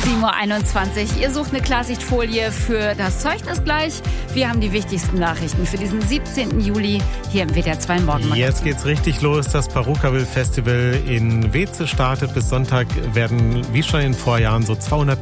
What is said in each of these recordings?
7:21 Uhr. Ihr sucht eine Klarsichtfolie für das Zeugnis gleich. Wir haben die wichtigsten Nachrichten für diesen 17. Juli hier im WDR 2 Morgen. Jetzt geht's richtig los. Das Parukaville Festival in Weeze startet. Bis Sonntag werden, wie schon in den Vorjahren, so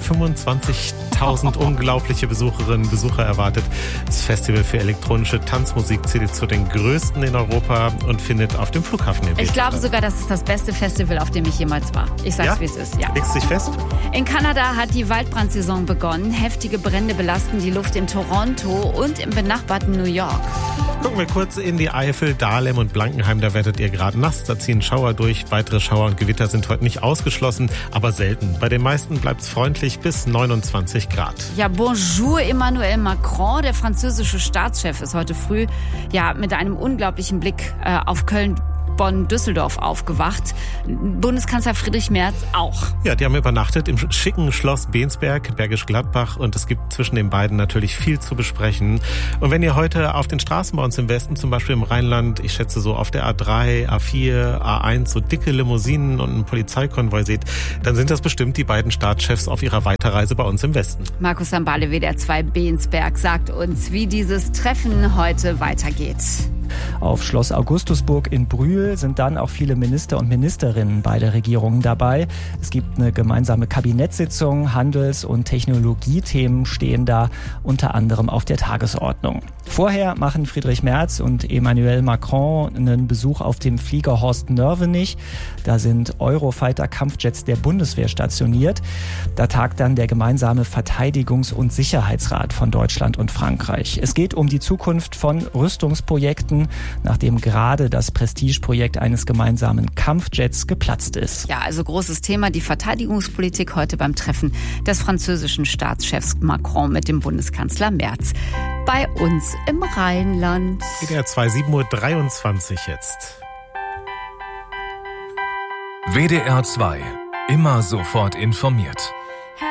225.000 unglaubliche Besucherinnen und Besucher erwartet. Das Festival für elektronische Tanzmusik zählt zu den größten in Europa und findet auf dem Flughafen in Weeze Ich glaube statt. sogar, das ist das beste Festival, auf dem ich jemals war. Ich sag's, wie es ist. Ja. Legst dich fest? In Kanada hat die Waldbrandsaison begonnen. Heftige Brände belasten die Luft in Toronto und im benachbarten New York. Gucken wir kurz in die Eifel, Dahlem und Blankenheim. Da werdet ihr gerade nass. Da ziehen Schauer durch. Weitere Schauer und Gewitter sind heute nicht ausgeschlossen, aber selten. Bei den meisten bleibt es freundlich bis 29 Grad. Ja, bonjour Emmanuel Macron. Der französische Staatschef ist heute früh mit einem unglaublichen Blick auf Köln, Bonn, Düsseldorf aufgewacht. Bundeskanzler Friedrich Merz auch. Ja, die haben übernachtet im schicken Schloss Bensberg, Bergisch Gladbach, und es gibt zwischen den beiden natürlich viel zu besprechen. Und wenn ihr heute auf den Straßen bei uns im Westen, zum Beispiel im Rheinland, ich schätze so auf der A3, A4, A1, so dicke Limousinen und einen Polizeikonvoi seht, dann sind das bestimmt die beiden Staatschefs auf ihrer Weiterreise bei uns im Westen. Markus Sambale, WDR 2 Bensberg, sagt uns, wie dieses Treffen heute weitergeht. Auf Schloss Augustusburg in Brühl sind dann auch viele Minister und Ministerinnen beider Regierungen dabei. Es gibt eine gemeinsame Kabinettssitzung, Handels- und Technologiethemen stehen da unter anderem auf der Tagesordnung. Vorher machen Friedrich Merz und Emmanuel Macron einen Besuch auf dem Flieger Horst Nörvenich. Da sind Eurofighter-Kampfjets der Bundeswehr stationiert. Da tagt dann der gemeinsame Verteidigungs- und Sicherheitsrat von Deutschland und Frankreich. Es geht um die Zukunft von Rüstungsprojekten, nachdem gerade das Prestigeprojekt eines gemeinsamen Kampfjets geplatzt ist. Ja, also großes Thema, die Verteidigungspolitik heute beim Treffen des französischen Staatschefs Macron mit dem Bundeskanzler Merz. Bei uns im Rheinland. WDR 2, 7:23 Uhr jetzt. WDR 2. Immer sofort informiert.